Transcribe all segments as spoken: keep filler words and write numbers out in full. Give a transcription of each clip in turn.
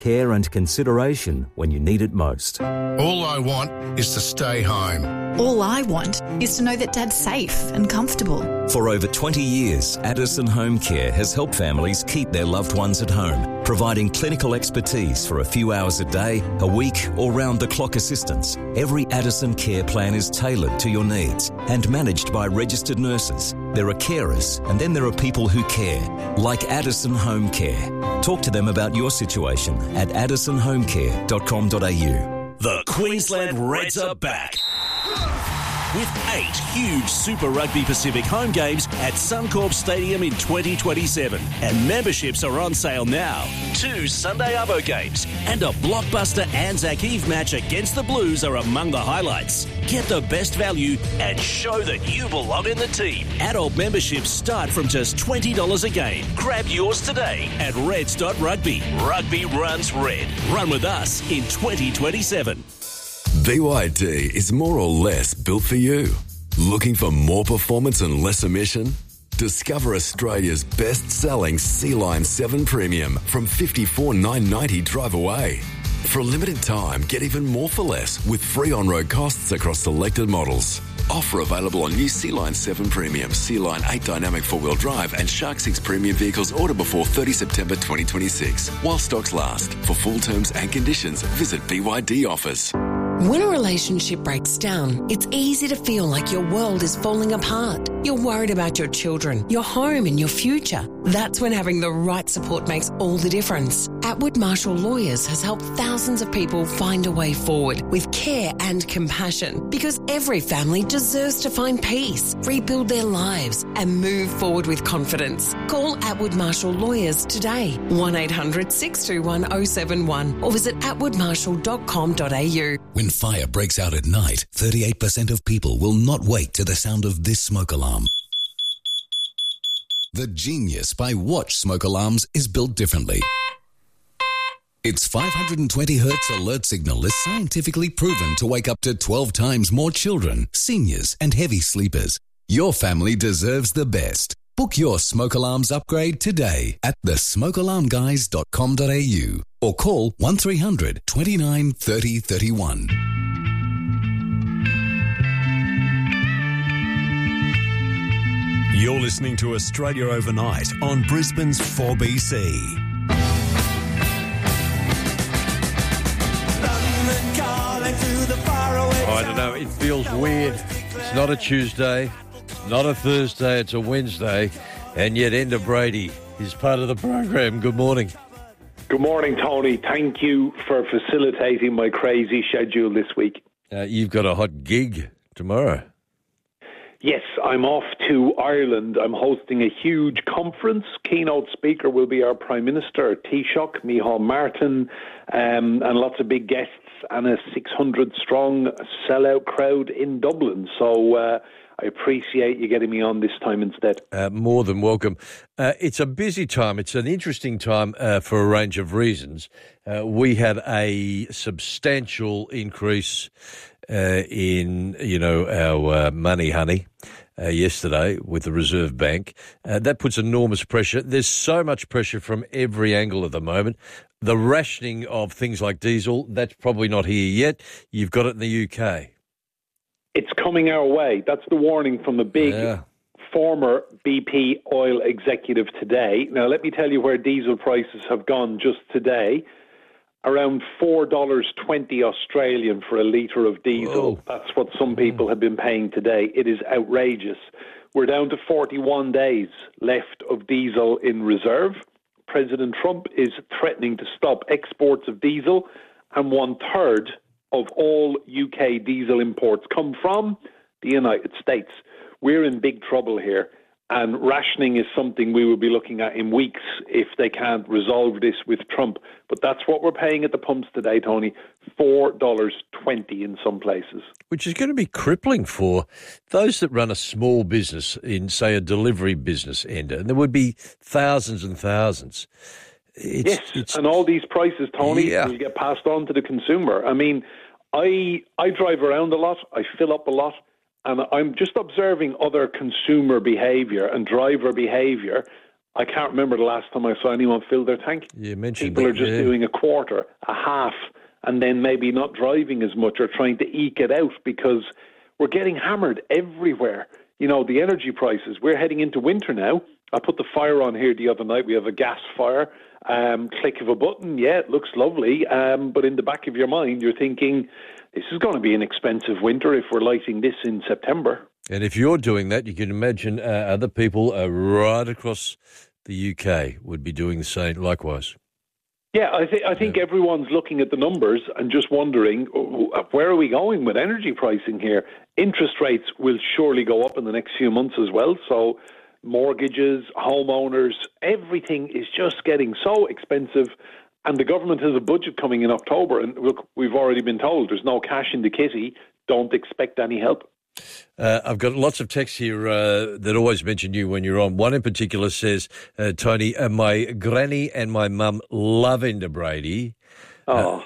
care and consideration when you need it most. All I want is to stay home. All I want is to know that Dad's safe and comfortable. For over twenty years, Addison Home Care has helped families keep their loved ones at home, providing clinical expertise for a few hours a day, a week, or round-the-clock assistance. Every Addison Care plan is tailored to your needs and managed by registered nurses. There are carers, and then there are people who care, like Addison Home Care. Talk to them about your situation at addison home care dot com dot a u. The Queensland Reds are back. With eight huge Super Rugby Pacific home games at Suncorp Stadium in twenty twenty-seven. And memberships are on sale now. Two Sunday Arvo games and a blockbuster Anzac Eve match against the Blues are among the highlights. Get the best value and show that you belong in the team. Adult memberships start from just twenty dollars a game. Grab yours today at reds dot rugby. Rugby runs red. Run with us in twenty twenty-seven. B Y D is more or less built for you. Looking for more performance and less emission? Discover Australia's best-selling Sea-Line seven Premium from fifty-four thousand nine hundred ninety dollars drive away. For a limited time, get even more for less with free on-road costs across selected models. Offer available on new Sea-Line seven Premium, Sea-Line eight Dynamic four-wheel drive and Shark six Premium vehicles ordered before thirtieth September twenty twenty-six. While stocks last. For full terms and conditions, visit B Y D Offers. When a relationship breaks down, it's easy to feel like your world is falling apart. You're worried about your children, your home and your future. That's when having the right support makes all the difference. Atwood Marshall Lawyers has helped thousands of people find a way forward with care and compassion, because every family deserves to find peace, rebuild their lives and move forward with confidence. Call Atwood Marshall Lawyers today, one eight hundred six two one oh seven one, or visit atwood marshall dot com dot a u. When fire breaks out at night, thirty-eight percent of people will not wake to the sound of this smoke alarm. The genius by Watch smoke alarms is built differently. Its five hundred twenty hertz alert signal is scientifically proven to wake up to twelve times more children, seniors, and heavy sleepers. Your family deserves the best. Book your smoke alarms upgrade today at the smoke alarm guys dot com dot a u or call one three hundred twenty-nine thirty thirty-one. You're listening to Australia Overnight on Brisbane's four B C. Oh, I don't know. It feels weird. It's not a Tuesday, not a Thursday. It's a Wednesday, and yet Enda Brady is part of the program. Good morning. Good morning, Tony. Thank you for facilitating my crazy schedule this week. Uh, you've got a hot gig tomorrow. Yes, I'm off to Ireland. I'm hosting a huge conference. Keynote speaker will be our Prime Minister, Taoiseach, Micheál Martin, um, and lots of big guests, and a six hundred strong sellout crowd in Dublin. So uh, I appreciate you getting me on this time instead. Uh, more than welcome. Uh, it's a busy time. It's an interesting time uh, for a range of reasons. Uh, we had a substantial increase uh, in, you know, our uh, money, honey, uh, yesterday with the Reserve Bank. Uh, that puts enormous pressure. There's so much pressure from every angle at the moment. The rationing of things like diesel, that's probably not here yet. You've got it in the U K. It's coming our way. That's the warning from the big yeah. former B P oil executive today. Now, let me tell you where diesel prices have gone just today. Around four dollars twenty Australian for a litre of diesel. Whoa. That's what some people have been paying today. It is outrageous. We're down to forty-one days left of diesel in reserve. President Trump is threatening to stop exports of diesel, and one-third of all U K diesel imports come from the United States. We're in big trouble here, and rationing is something we will be looking at in weeks if they can't resolve this with Trump. But that's what we're paying at the pumps today, Tony, four dollars twenty in some places. Which is going to be crippling for those that run a small business in, say, a delivery business, Enda. And there would be thousands and thousands. It's, yes, it's, and all these prices, Tony, yeah. will get passed on to the consumer. I mean, I I drive around a lot, I fill up a lot, and I'm just observing other consumer behaviour and driver behaviour, I can't remember the last time I saw anyone fill their tank. You mentioned People that, are just yeah. doing a quarter, a half, and then maybe not driving as much or trying to eke it out because we're getting hammered everywhere. You know, the energy prices, we're heading into winter now. I put the fire on here the other night. We have a gas fire. Um, click of a button, yeah, it looks lovely. Um, but in the back of your mind, you're thinking, this is going to be an expensive winter if we're lighting this in September. And if you're doing that, you can imagine uh, other people uh, right across the U K would be doing the same likewise. Yeah, I, th- I think yeah. everyone's looking at the numbers and just wondering, where are we going with energy pricing here? Interest rates will surely go up in the next few months as well. So mortgages, homeowners, everything is just getting so expensive. And the government has a budget coming in October. And look, we've already been told there's no cash in the kitty. Don't expect any help. Uh, I've got lots of texts here uh, that always mention you when you're on. One in particular says, uh, Tony, uh, my granny and my mum love Enda Brady. Oh.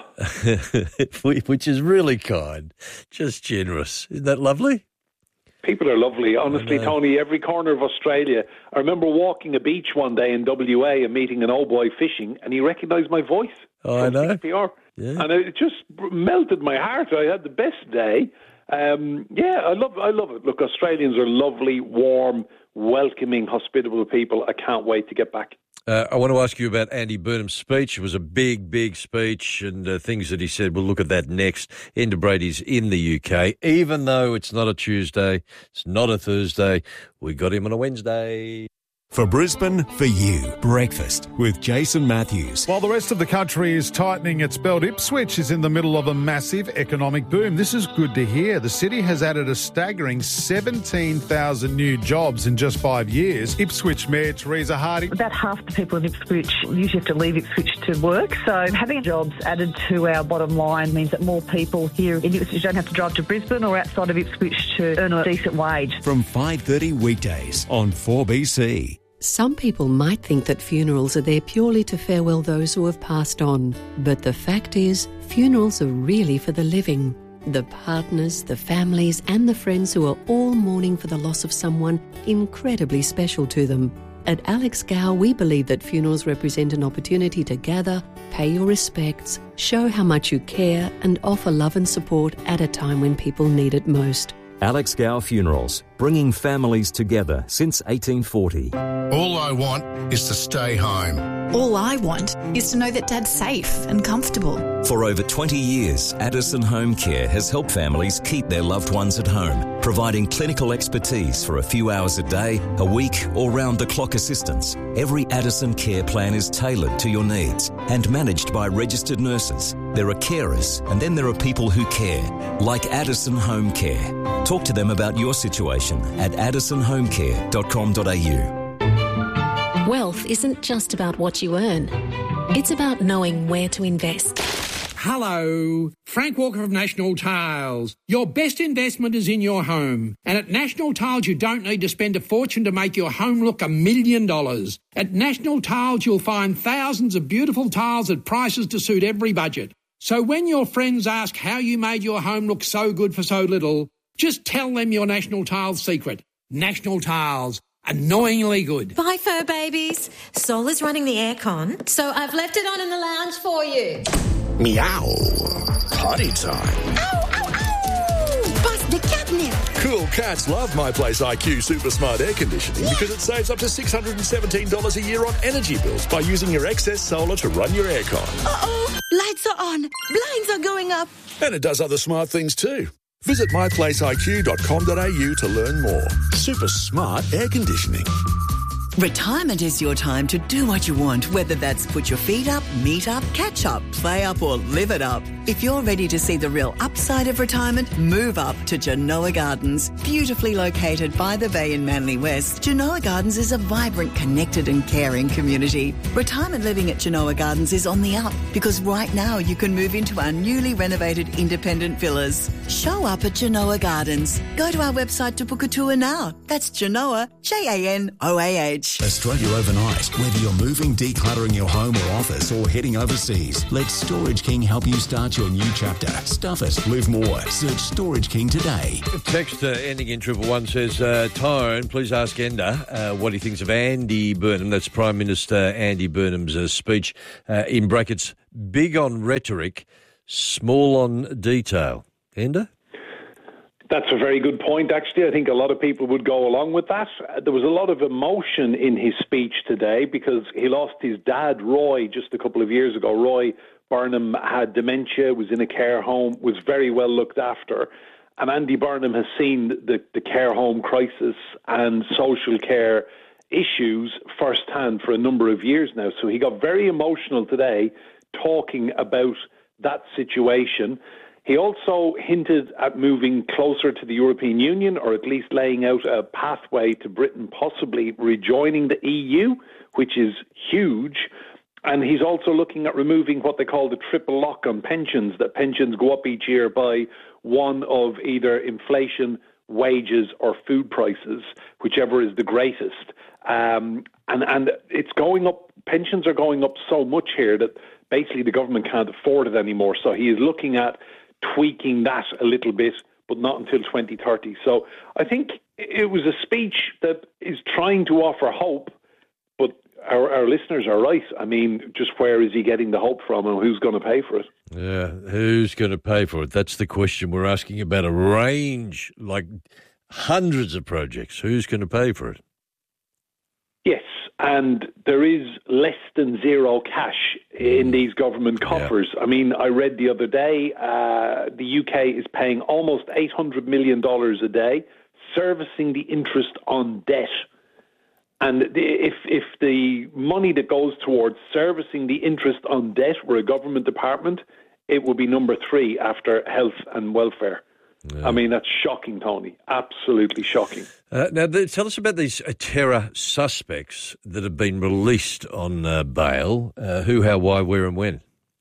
Uh, which is really kind, just generous. Isn't that lovely? People are lovely. Honestly, Tony, every corner of Australia. I remember walking a beach one day in W A and meeting an old boy fishing, and he recognised my voice. Oh, I know. six P R. Yeah. And it just melted my heart. I had the best day. Um, yeah, I love I love it. Look, Australians are lovely, warm, welcoming, hospitable people. I can't wait to get back. Uh, I want to ask you about Andy Burnham's speech. It was a big, big speech and uh, things that he said. We'll look at that next. Enda Brady's in the U K. Even though it's not a Tuesday, it's not a Thursday, we got him on a Wednesday. For Brisbane, for you, breakfast with Jason Matthews. While the rest of the country is tightening its belt, Ipswich is in the middle of a massive economic boom. This is good to hear. The city has added a staggering seventeen thousand new jobs in just five years. Ipswich Mayor Teresa Hardy. About half the people in Ipswich usually have to leave Ipswich to work, so having jobs added to our bottom line means that more people here in Ipswich don't have to drive to Brisbane or outside of Ipswich to earn a decent wage. From five thirty weekdays on four B C. Some people might think that funerals are there purely to farewell those who have passed on. But the fact is, funerals are really for the living. The partners, the families and the friends who are all mourning for the loss of someone incredibly special to them. At Alex Gow, we believe that funerals represent an opportunity to gather, pay your respects, show how much you care and offer love and support at a time when people need it most. Alex Gow Funerals, bringing families together since eighteen forty. All I want is to stay home. All I want is to know that Dad's safe and comfortable. For over twenty years, Addison Home Care has helped families keep their loved ones at home, providing clinical expertise for a few hours a day, a week or round-the-clock assistance. Every Addison care plan is tailored to your needs and managed by registered nurses. There are carers and then there are people who care, like Addison Home Care. Talk to them about your situation at addison home care dot com dot a u. Wealth isn't just about what you earn. It's about knowing where to invest. Hello, Frank Walker of National Tiles. Your best investment is in your home. And at National Tiles, you don't need to spend a fortune to make your home look a million dollars. At National Tiles, you'll find thousands of beautiful tiles at prices to suit every budget. So when your friends ask how you made your home look so good for so little, just tell them your National Tiles secret. National Tiles. Annoyingly good. Bye, fur babies. Sol is running the aircon, so I've left it on in the lounge for you. Meow. Potty time. Ow, ow, ow! Bust the catnip. Cool cats love My Place I Q Super Smart Air Conditioning yeah. because it saves up to six hundred seventeen dollars a year on energy bills by using your excess solar to run your aircon. Uh-oh. Lights are on. Blinds are going up. And it does other smart things too. Visit my place I Q dot com dot a u to learn more. Super smart air conditioning. Retirement is your time to do what you want, whether that's put your feet up, meet up, catch up, play up or live it up. If you're ready to see the real upside of retirement, move up to Genoa Gardens. Beautifully located by the bay in Manly West, Genoa Gardens is a vibrant, connected and caring community. Retirement living at Genoa Gardens is on the up because right now you can move into our newly renovated independent villas. Show up at Genoa Gardens. Go to our website to book a tour now. That's Genoa, J A N O A H. Australia overnight. Whether you're moving, decluttering your home or office or heading overseas, let Storage King help you start Start your new chapter. Stuff it. Live more. Search Storage King today. Text uh, ending in triple one says, uh, Tyrone, please ask Enda uh, what he thinks of Andy Burnham. That's Prime Minister Andy Burnham's uh, speech. Uh, in brackets, big on rhetoric, small on detail. Enda? That's a very good point, actually. I think a lot of people would go along with that. Uh, there was a lot of emotion in his speech today because he lost his dad, Roy, just a couple of years ago. Roy Burnham had dementia, was in a care home, was very well looked after. And Andy Burnham has seen the, the care home crisis and social care issues firsthand for a number of years now. So he got very emotional today talking about that situation. He also hinted at moving closer to the European Union, or at least laying out a pathway to Britain possibly rejoining the E U, which is huge. And he's also looking at removing what they call the triple lock on pensions, that pensions go up each year by one of either inflation, wages, or food prices, whichever is the greatest. Um, and, and it's going up, pensions are going up so much here that basically the government can't afford it anymore. So he is looking at tweaking that a little bit, but not until twenty thirty. So I think it was a speech that is trying to offer hope, but our, our listeners are right. I mean, just where is he getting the hope from and who's going to pay for it? Yeah, who's going to pay for it? That's the question we're asking about a range, like hundreds of projects. Who's going to pay for it? Yes, and there is less than zero cash in these government coffers. Yeah. I mean, I read the other day, uh, the U K is paying almost eight hundred million dollars a day, servicing the interest on debt. And if if the money that goes towards servicing the interest on debt were a government department, it would be number three after health and welfare. Yeah. I mean, that's shocking, Tony. Absolutely shocking. Uh, now, th- tell us about these uh, terror suspects that have been released on uh, bail. Uh, who, how, why, where and when?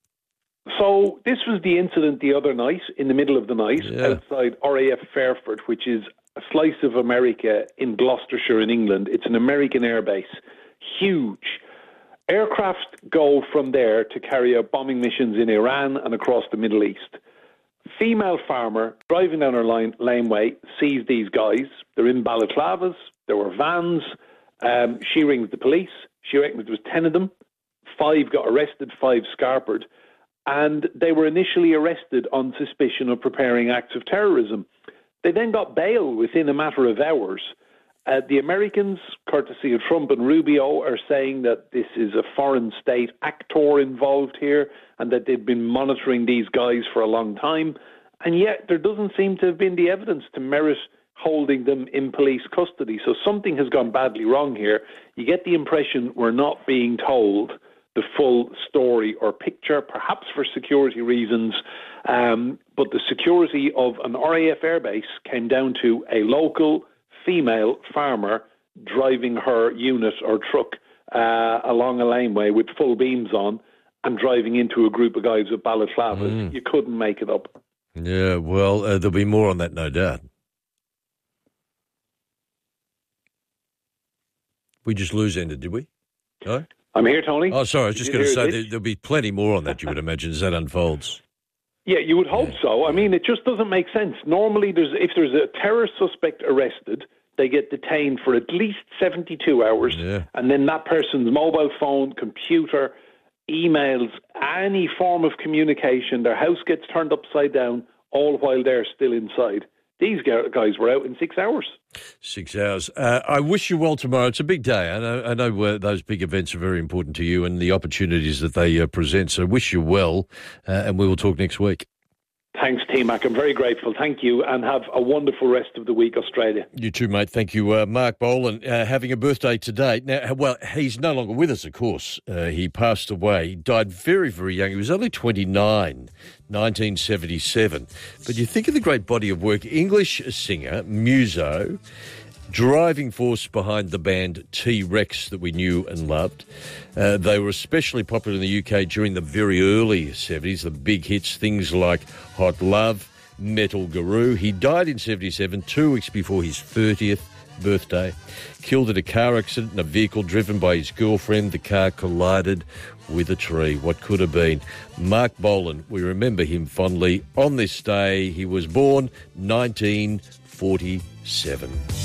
So this was the incident the other night, in the middle of the night, yeah. outside R A F Fairford, which is a slice of America in Gloucestershire in England. It's an American airbase. Huge. Aircraft go from there to carry out bombing missions in Iran and across the Middle East. Female farmer driving down her line, laneway sees these guys. They're in balaclavas. There were vans. Um, she rings the police. She reckons there was ten of them. Five got arrested, five scarpered. And they were initially arrested on suspicion of preparing acts of terrorism. They then got bail within a matter of hours. Uh, the Americans, courtesy of Trump and Rubio, are saying that this is a foreign state actor involved here and that they've been monitoring these guys for a long time. And yet there doesn't seem to have been the evidence to merit holding them in police custody. So something has gone badly wrong here. You get the impression we're not being told the full story or picture, perhaps for security reasons. Um, but the security of an R A F airbase came down to a local female farmer driving her unit or truck uh, along a laneway with full beams on and driving into a group of guys with balaclavas. Mm. You couldn't make it up. Yeah, well, uh, there'll be more on that, no doubt. We just lose ended, did we? No? I'm here, Tony. Oh, sorry, I was just going to say there, there'll be plenty more on that, you would imagine, as that unfolds. Yeah, you would hope yeah. so. I mean, it just doesn't make sense. Normally, there's if there's a terror suspect arrested, they get detained for at least seventy-two hours, yeah. and then that person's mobile phone, computer, emails, any form of communication, their house gets turned upside down, all while they're still inside. These guys were out in six hours. Six hours. Uh, I wish you well tomorrow. It's a big day. I know, I know uh, those big events are very important to you and the opportunities that they uh, present. So wish you well, uh, and we will talk next week. Thanks, T-Mac. I'm very grateful. Thank you, and have a wonderful rest of the week, Australia. You too, mate. Thank you. Uh, Mark Bolan, uh, having a birthday today. Now, well, he's no longer with us, of course. Uh, he passed away. He died very, very young. He was only twenty-nine, nineteen seventy-seven. But you think of the great body of work, English singer, muso, driving force behind the band T-Rex that we knew and loved. Uh, they were especially popular in the U K during the very early seventies, the big hits, things like Hot Love, Metal Guru. He died in seventy-seven, two weeks before his thirtieth birthday. Killed in a car accident in a vehicle driven by his girlfriend. The car collided with a tree. What could have been? Mark Bolan, we remember him fondly. On this day, he was born nineteen forty-seven.